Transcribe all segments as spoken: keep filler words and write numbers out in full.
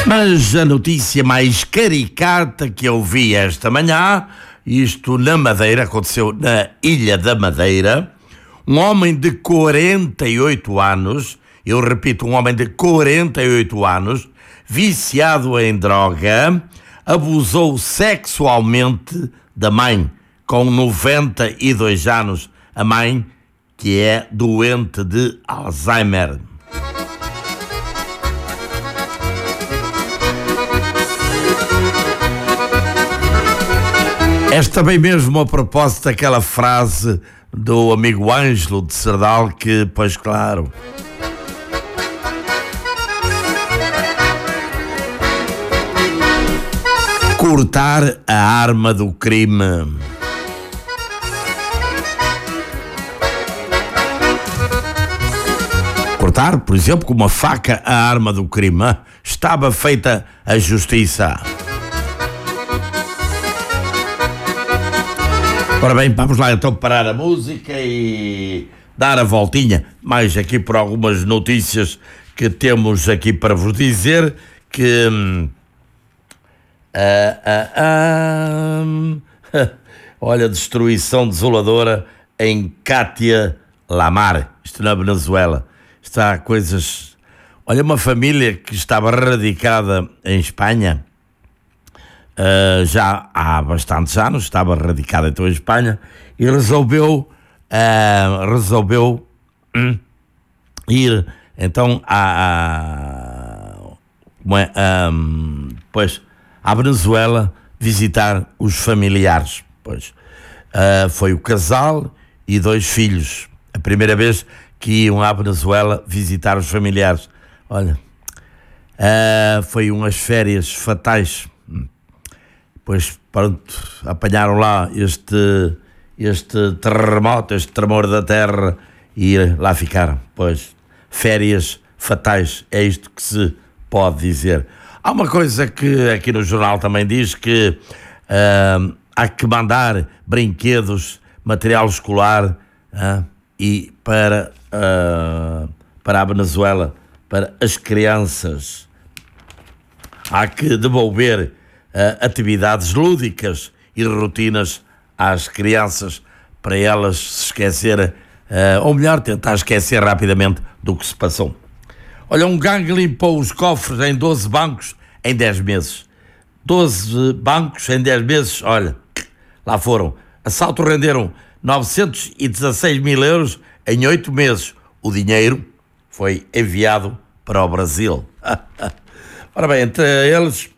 Mas a notícia mais caricata que eu vi esta manhã, isto na Madeira, aconteceu na Ilha da Madeira, um homem de quarenta e oito anos, eu repito, um homem de quarenta e oito anos, viciado em droga, abusou sexualmente da mãe, com noventa e dois anos, a mãe que é doente de Alzheimer. Esta bem mesmo a propósito daquela frase do amigo Ângelo de Serdal que, pois claro, cortar a arma do crime. Cortar, por exemplo, com uma faca a arma do crime. Estava feita a justiça. Ora bem, vamos lá então parar a música e dar a voltinha, mais aqui por algumas notícias que temos aqui para vos dizer, que hum, ah, ah, ah, olha, destruição desoladora em Cátia Lamar, isto na Venezuela. Está coisas... Olha, uma família que estava radicada em Espanha, Uh, já há bastantes anos, estava radicada então em Espanha e resolveu uh, resolveu hum, ir então a, a, a um, pois, à Venezuela visitar os familiares. Pois, uh, foi o casal e dois filhos, a primeira vez que iam à Venezuela visitar os familiares. Olha, uh, foi umas férias fatais. Pois pronto, apanharam lá este, este terremoto, este tremor da terra e lá ficaram. Pois, férias fatais, é isto que se pode dizer. Há uma coisa que aqui no jornal também diz que uh, há que mandar brinquedos, material escolar uh, e para, uh, para a Venezuela, para as crianças. Há que devolver Uh, atividades lúdicas e rotinas às crianças para elas se esquecerem, uh, ou melhor, tentar esquecer rapidamente do que se passou. Olha, um gangue limpou os cofres em doze bancos em dez meses. doze bancos em dez meses, olha, lá foram. Assalto renderam novecentos e dezasseis mil euros em oito meses. O dinheiro foi enviado para o Brasil. Ora bem, entre eles...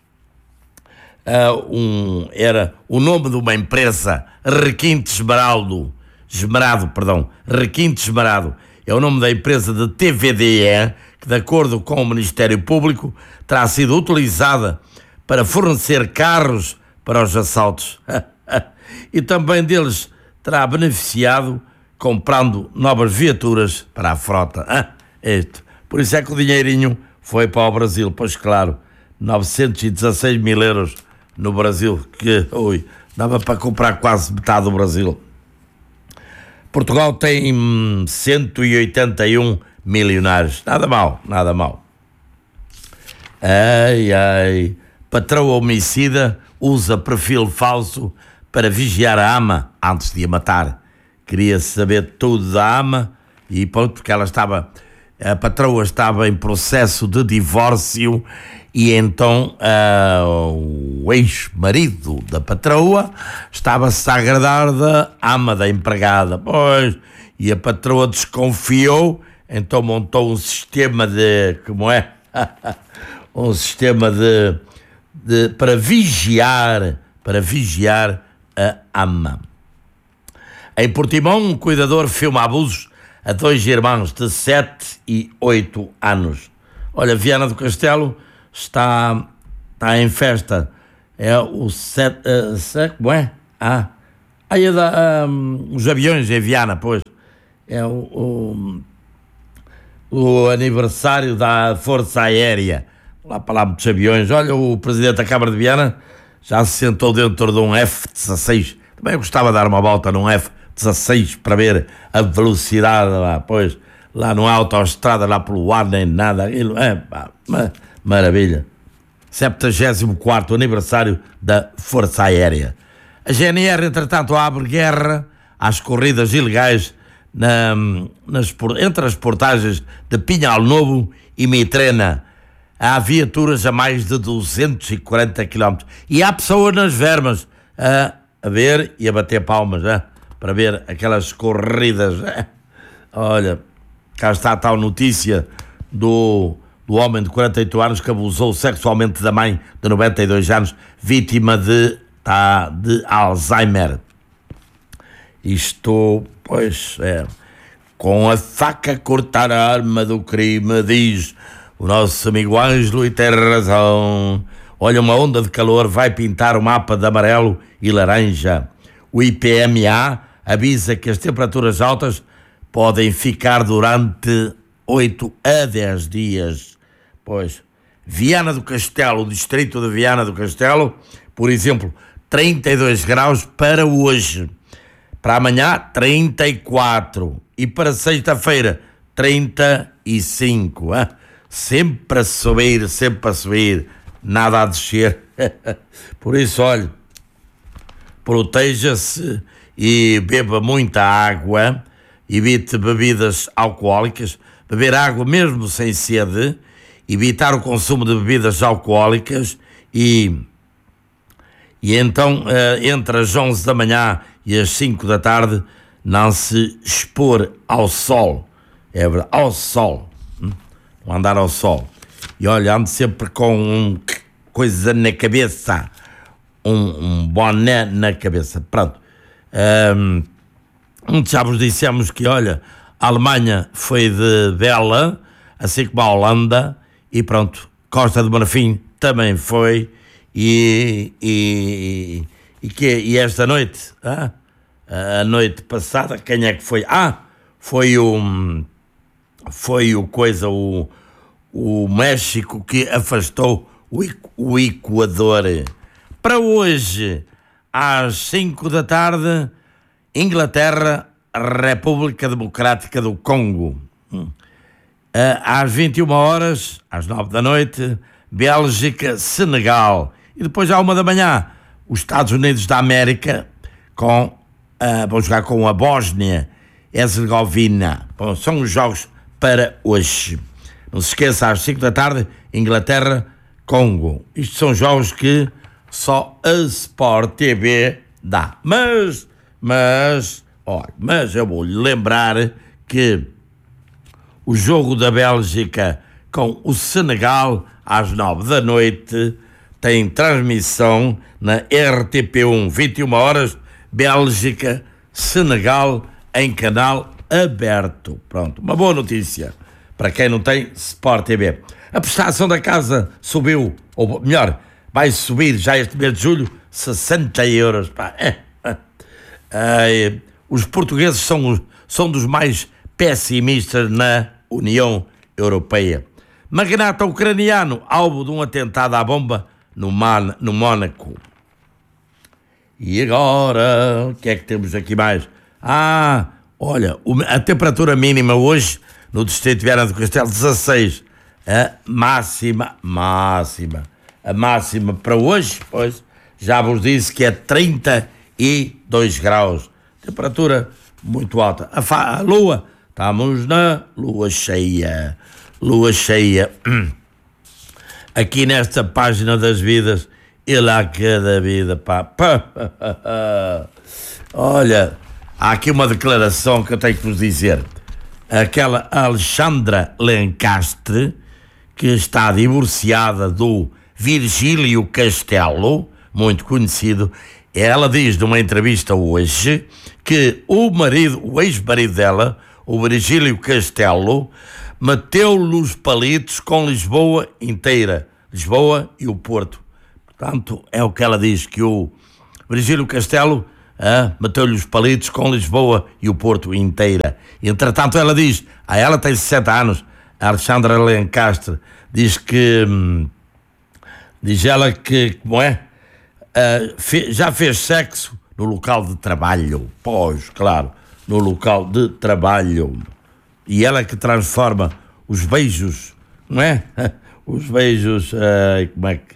Uh, um, era o nome de uma empresa, Requinte Esmeraldo, Esmerado, perdão, Requinte Esmerado, é o nome da empresa de T V D E, que de acordo com o Ministério Público terá sido utilizada para fornecer carros para os assaltos e também deles terá beneficiado comprando novas viaturas para a frota. Ah, isto. Por isso é que o dinheirinho foi para o Brasil, pois claro, novecentos e dezasseis mil euros no Brasil, que ui, dava para comprar quase metade do Brasil. Portugal tem hum, cento e oitenta e um milionários. Nada mal, nada mal. Ai, ai. Patroa homicida usa perfil falso para vigiar a ama antes de a matar. Queria saber tudo da ama e pronto, porque ela estava... A patroa estava em processo de divórcio e então uh, o ex-marido da patroa estava-se a agradar da ama da empregada. Pois, e a patroa desconfiou, então montou um sistema de... Como é? um sistema de, de... para vigiar, para vigiar a ama. Em Portimão, um cuidador filma abusos a dois irmãos de sete e oito anos. Olha, Viana do Castelo está, está em festa. É o sete... Uh, set, como é? Ah, aí é da, um, os aviões em Viana, pois. É o, o, o aniversário da Força Aérea. Lá para lá muitos aviões. Olha, o presidente da Câmara de Viana já se sentou dentro de um F dezasseis. Também eu gostava de dar uma volta num F dezasseis para ver a velocidade lá, pois lá não há autoestrada lá pelo ar nem nada, aquilo é pá, maravilha. septuagésimo quarto aniversário da Força Aérea. A G N R, entretanto, abre guerra às corridas ilegais na, nas, entre as portagens de Pinhal Novo e Mitrena. Há viaturas a mais de duzentos e quarenta quilómetros. E há pessoas nas vermas a, a ver e a bater palmas, né? Para ver aquelas corridas. Né? Olha, cá está a tal notícia do, do homem de quarenta e oito anos que abusou sexualmente da mãe de noventa e dois anos, vítima de, tá, de Alzheimer. Isto, pois, é... Com a faca cortar a arma do crime, diz o nosso amigo Ângelo, e tem razão. Olha, uma onda de calor vai pintar o mapa de amarelo e laranja. O I P M A avisa que as temperaturas altas podem ficar durante oito a dez dias. Pois, Viana do Castelo, o distrito de Viana do Castelo, por exemplo, trinta e dois graus para hoje. Para amanhã, trinta e quatro. E para sexta-feira, trinta e cinco. Hein? Sempre a subir, sempre a subir. Nada a descer. Por isso, olha, proteja-se e beba muita água. Evite bebidas alcoólicas. Beber água mesmo sem sede. Evitar o consumo de bebidas alcoólicas. E, e então, entre as onze da manhã e às cinco da tarde, não se expor ao sol. É verdade, ao sol. Não andar ao sol. E olha, ande sempre com um, coisa na cabeça. Um, um boné na cabeça. Pronto. Um, já vos dissemos que, olha, a Alemanha foi de vela, assim como a Holanda, e pronto, Costa do Marfim também foi, e... e E, que, e esta noite, ah, a noite passada, quem é que foi? Ah, foi o, foi o coisa, o, o México que afastou o, o Equador. Para hoje, às cinco da tarde, Inglaterra, República Democrática do Congo. Às vinte e uma horas, às nove da noite, Bélgica, Senegal. E depois, à uma da manhã, os Estados Unidos da América com, uh, vão jogar com a Bósnia Herzegovina. Bom, são os jogos para hoje. Não se esqueça, às cinco da tarde, Inglaterra, Congo. Isto são jogos que só a Sport T V dá. Mas, mas, olha, mas eu vou-lhe lembrar que o jogo da Bélgica com o Senegal às nove da noite tem transmissão na R T P um, vinte e uma horas, Bélgica, Senegal, em canal aberto. Pronto, uma boa notícia para quem não tem Sport T V. A prestação da casa subiu, ou melhor, vai subir já este mês de julho, sessenta euros. Pá. É, é. É, os portugueses são, são dos mais pessimistas na União Europeia. Magnata ucraniano, alvo de um atentado à bomba no, Man, no Mónaco. E agora, o que é que temos aqui mais? Ah, olha, a temperatura mínima hoje no distrito de Viana do Castelo, dezasseis. A máxima, máxima, a máxima para hoje, pois, já vos disse que é trinta e dois graus. Temperatura muito alta. A, fa- a lua, estamos na lua cheia. Lua cheia. Aqui nesta página das vidas, ele há cada vida, pá. Pá. Olha, há aqui uma declaração que eu tenho que vos dizer. Aquela Alexandra Lencastre, que está divorciada do Virgílio Castelo, muito conhecido, ela diz numa entrevista hoje que o marido, o ex-marido dela, o Virgílio Castelo, meteu-lhe os palitos com Lisboa inteira, Lisboa e o Porto. Portanto, é o que ela diz, que o Virgílio Castelo ah, meteu-lhe os palitos com Lisboa e o Porto inteira. Entretanto, ela diz, ah, ela tem sessenta anos, a Alexandra Lencastre, diz que, hum, diz ela que, como é, uh, fe, já fez sexo no local de trabalho. Pois, claro, no local de trabalho. E ela que transforma os beijos, não é? Os beijos, uh, como é que,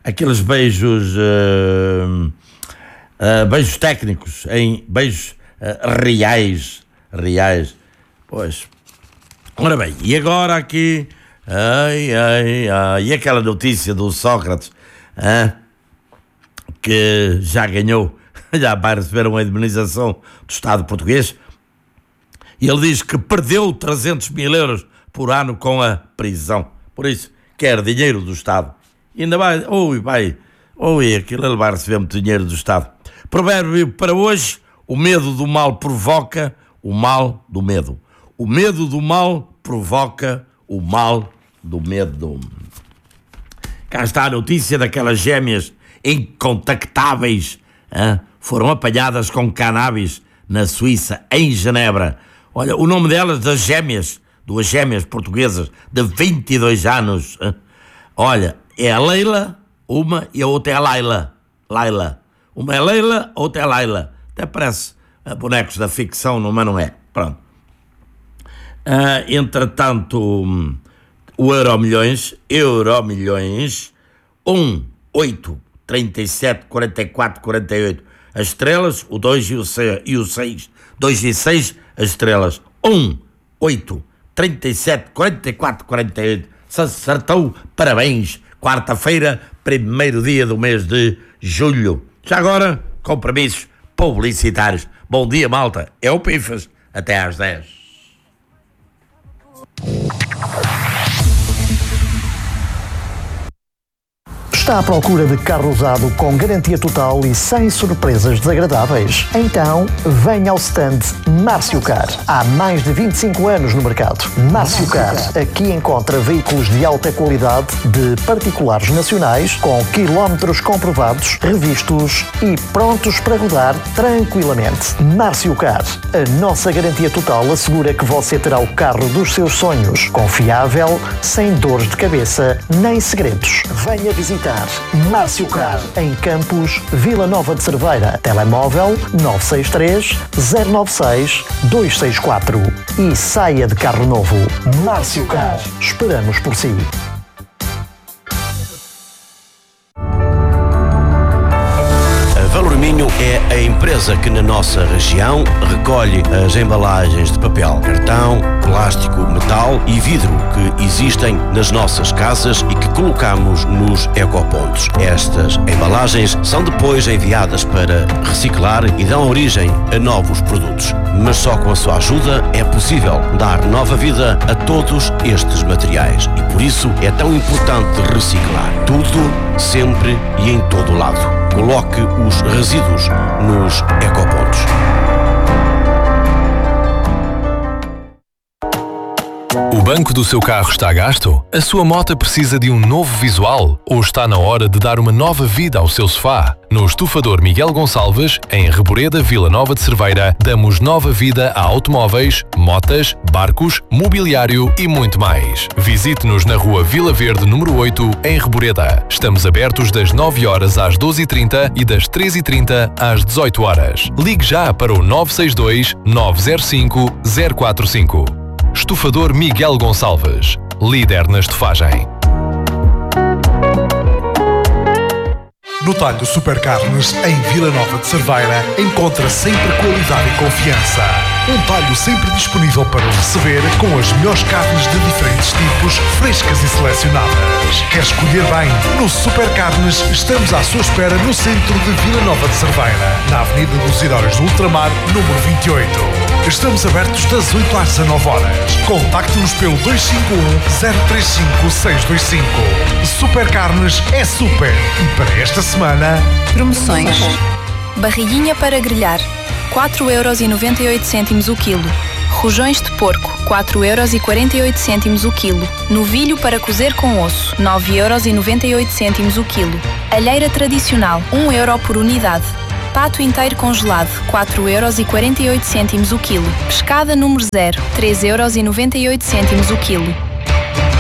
aqueles beijos, uh, uh, beijos técnicos, em beijos uh, reais, reais, pois. Ora bem, e agora aqui, ai, ai, ai, e aquela notícia do Sócrates, hein, que já ganhou, já vai receber uma indemnização do Estado português, e ele diz que perdeu trezentos mil euros por ano com a prisão, por isso quer dinheiro do Estado, e ainda vai, oi, vai, oi, aquilo ele vai receber muito dinheiro do Estado. Provérbio para hoje: o medo do mal provoca o mal do medo. O medo do mal provoca o mal do medo. Cá está a notícia daquelas gêmeas incontactáveis, hein? Foram apanhadas com cannabis na Suíça, em Genebra. Olha, o nome delas, das gêmeas, duas gêmeas portuguesas de vinte e dois anos. Hein? Olha, é a Leila, uma, e a outra é a Laila. Laila. Uma é Leila, a outra é a Laila. Até parece uh, bonecos da ficção, não, mas não é. Pronto. Uh, entretanto, um, o Euromilhões, Euromilhões, um, oito, trinta e sete, quarenta e quatro, quarenta e oito, as estrelas, o dois e o seis, e o seis, dois e seis, as estrelas, um, oito, trinta e sete, quarenta e quatro, quarenta e oito, se acertou, parabéns, quarta-feira, primeiro dia do mês de julho. Já agora, compromissos publicitários. Bom dia, malta, é o Pifas, até às dez. Está à procura de carro usado com garantia total e sem surpresas desagradáveis? Então, venha ao stand Márcio Car. Há mais de vinte e cinco anos no mercado. Márcio Car. Aqui encontra veículos de alta qualidade de particulares nacionais com quilómetros comprovados, revistos e prontos para rodar tranquilamente. Márcio Car. A nossa garantia total assegura que você terá o carro dos seus sonhos. Confiável, sem dores de cabeça nem segredos. Venha visitar Márcio Car, em Campos, Vila Nova de Cerveira. Telemóvel nove seis três, zero nove seis, dois seis quatro. E saia de carro novo. Márcio Car. Esperamos por si. Valor Minho é a empresa que na nossa região recolhe as embalagens de papel, cartão, plástico, metal e vidro que existem nas nossas casas e que colocamos nos ecopontos. Estas embalagens são depois enviadas para reciclar e dão origem a novos produtos. Mas só com a sua ajuda é possível dar nova vida a todos estes materiais. E por isso é tão importante reciclar tudo, sempre e em todo o lado. Coloque os resíduos nos ecopontos. O banco do seu carro está gasto? A sua moto precisa de um novo visual? Ou está na hora de dar uma nova vida ao seu sofá? No Estufador Miguel Gonçalves, em Reboreda, Vila Nova de Cerveira, damos nova vida a automóveis, motas, barcos, mobiliário e muito mais. Visite-nos na rua Vila Verde, número oito, em Reboreda. Estamos abertos das nove horas às doze e trinta e das treze e trinta às dezoito horas. Ligue já para o nove seis dois, nove zero cinco, zero quatro cinco. Estufador Miguel Gonçalves, líder na estufagem. No talho Super Carnes, em Vila Nova de Cerveira, encontra sempre qualidade e confiança. Um talho sempre disponível para o receber, com as melhores carnes de diferentes tipos, frescas e selecionadas. Quer escolher bem? No Super Carnes, estamos à sua espera no centro de Vila Nova de Cerveira, na Avenida dos Heróis do Ultramar, número vinte e oito. Estamos abertos das oito às dezanove horas. Contacte-nos pelo dois cinco um, zero três cinco, seis dois cinco. Super Carnes é super. E para esta semana... Promoções. Barriguinha para grelhar, quatro euros e noventa e oito cêntimos o quilo. Rojões de porco, quatro euros e quarenta e oito cêntimos o quilo. Novilho para cozer com osso, nove euros e noventa e oito cêntimos o quilo. Alheira tradicional, um euro por unidade. Pato inteiro congelado, quatro euros e quarenta e oito cêntimos o quilo. Pescada número zero, três euros e noventa e oito cêntimos o quilo.